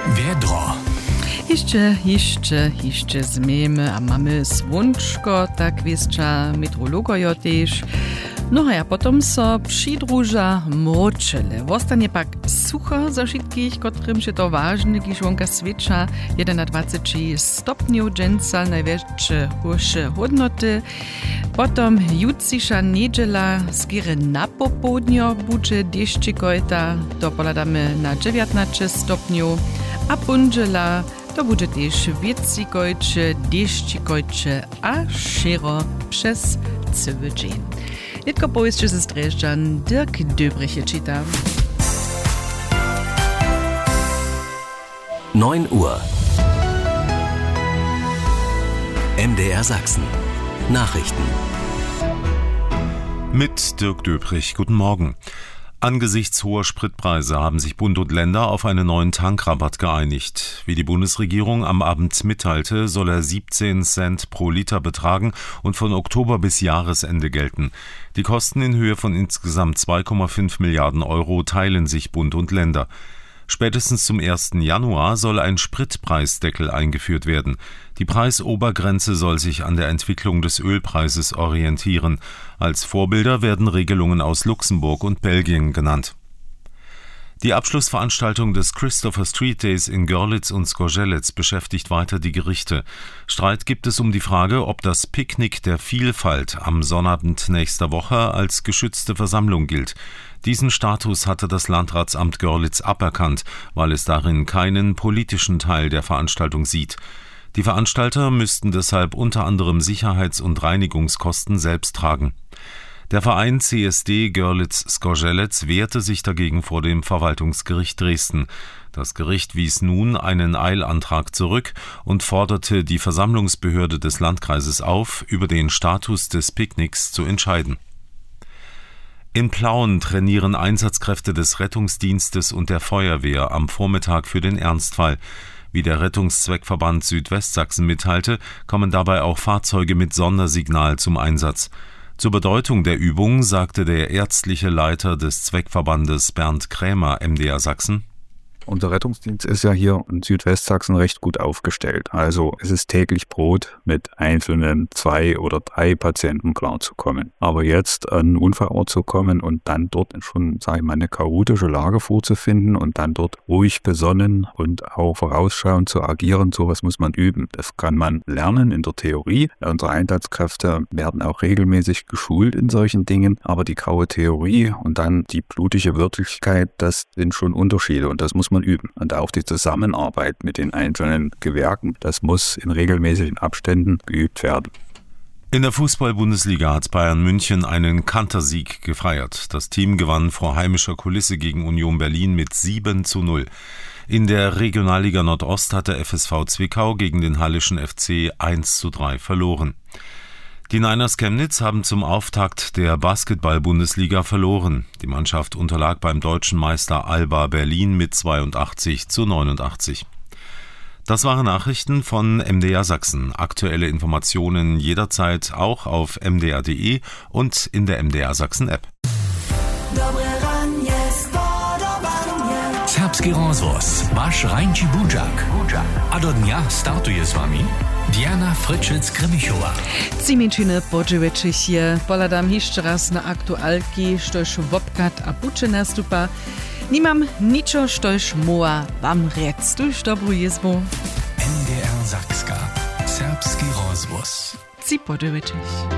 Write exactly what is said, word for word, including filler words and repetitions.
Wiedro. Jeszcze, jeszcze, jeszcze zmiemy, a mamy słonczko, tak wieszcza meteorologojo też. No a potom so przydruża moczele. Wostanie pak sucho za wszystkich, którym się to ważne, kiż wonka swecza dwadzieścia jeden stopniów dżęca, najwyższe horsze hodnoty. Potom jutrzejsza niedziela skiery na popołudnio budzie deszczykojta, to poladamy na dziewiętnaście stopniów, a pundziela to będzie też wiecikojcze, deszczykojcze, a szero przez cały dzień. Nitko powiedzcie ze Streszczan Dirk Döbriche czyta. neun Uhr. M D R Sachsen. Nachrichten. Mit Dirk Döbrich. Guten Morgen. Angesichts hoher Spritpreise haben sich Bund und Länder auf einen neuen Tankrabatt geeinigt. Wie die Bundesregierung am Abend mitteilte, soll er siebzehn Cent pro Liter betragen und von Oktober bis Jahresende gelten. Die Kosten in Höhe von insgesamt zwei Komma fünf Milliarden Euro teilen sich Bund und Länder. Spätestens zum ersten Januar soll ein Spritpreisdeckel eingeführt werden. Die Preisobergrenze soll sich an der Entwicklung des Ölpreises orientieren. Als Vorbilder werden Regelungen aus Luxemburg und Belgien genannt. Die Abschlussveranstaltung des Christopher Street Days in Görlitz und Zgorzelec beschäftigt weiter die Gerichte. Streit gibt es um die Frage, ob das Picknick der Vielfalt am Sonnabend nächster Woche als geschützte Versammlung gilt. Diesen Status hatte das Landratsamt Görlitz aberkannt, weil es darin keinen politischen Teil der Veranstaltung sieht. Die Veranstalter müssten deshalb unter anderem Sicherheits- und Reinigungskosten selbst tragen. Der Verein C S D Görlitz-Zgorzelec wehrte sich dagegen vor dem Verwaltungsgericht Dresden. Das Gericht wies nun einen Eilantrag zurück und forderte die Versammlungsbehörde des Landkreises auf, über den Status des Picknicks zu entscheiden. In Plauen trainieren Einsatzkräfte des Rettungsdienstes und der Feuerwehr am Vormittag für den Ernstfall. Wie der Rettungszweckverband Südwestsachsen mitteilte, kommen dabei auch Fahrzeuge mit Sondersignal zum Einsatz. Zur Bedeutung der Übung sagte der ärztliche Leiter des Zweckverbandes Bernd Krämer M D R Sachsen: Unser Rettungsdienst ist ja hier in Südwestsachsen recht gut aufgestellt. Also es ist täglich Brot, mit einzelnen zwei oder drei Patienten klarzukommen. Aber jetzt an einen Unfallort zu kommen und dann dort schon, sage ich mal, eine chaotische Lage vorzufinden und dann dort ruhig besonnen und auch vorausschauend zu agieren, sowas muss man üben. Das kann man lernen in der Theorie. Unsere Einsatzkräfte werden auch regelmäßig geschult in solchen Dingen. Aber die graue Theorie und dann die blutige Wirklichkeit, das sind schon Unterschiede und das muss man üben. Und auch die Zusammenarbeit mit den einzelnen Gewerken, das muss in regelmäßigen Abständen geübt werden. In der Fußball-Bundesliga hat Bayern München einen Kantersieg gefeiert. Das Team gewann vor heimischer Kulisse gegen Union Berlin mit sieben zu null. In der Regionalliga Nordost hat der F S V Zwickau gegen den Hallischen F C eins zu drei verloren. Die Niners Chemnitz haben zum Auftakt der Basketball-Bundesliga verloren. Die Mannschaft unterlag beim deutschen Meister Alba Berlin mit zweiundachtzig zu neunundachtzig. Das waren Nachrichten von M D R Sachsen. Aktuelle Informationen jederzeit auch auf m d r punkt d e und in der M D R Sachsen App. Serbski rozvoz, vaš Rajnči Budžak. A do dnia startuje s vami Diana Fryczec-Kremichowa. Ciminčine podživečih poladam jeszcze raz na aktualki, štož wopkat a buče nastupa. Nimam ničo, štož moa wam rec. Tuž dobru jezbu. M D R Sakska. Serbski rozvoz. Ci podživečih.